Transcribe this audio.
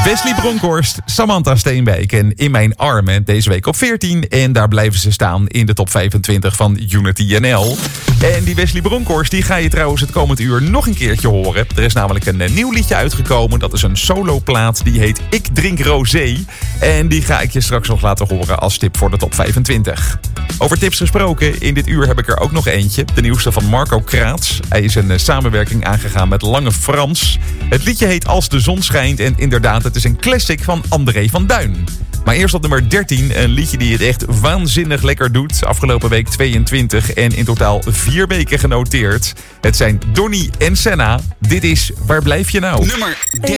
Wesley Bronkhorst, Samantha Steenwijk en In Mijn Armen. Deze week op 14 en daar blijven ze staan in de top 25 van Unity NL. En die Wesley Bronkhorst die ga je trouwens het komend uur nog een keertje horen. Er is namelijk een nieuw liedje uitgekomen. Dat is een soloplaat die heet Ik Drink Rosé. En die ga ik je straks nog laten horen als tip voor de top 25. Over tips gesproken, in dit uur heb ik er ook nog eentje. De nieuwste van Marco Kraats. Hij is een samenwerking aangegaan met Lange Frans. Het liedje heet Als de Zon Schijnt en inderdaad, het is een classic van André van Duin. Maar eerst op nummer 13, een liedje die het echt waanzinnig lekker doet. Afgelopen week 22 en in totaal 4 weken genoteerd. Het zijn Donny en Senna. Dit is Waar blijf je nou? Nummer 13.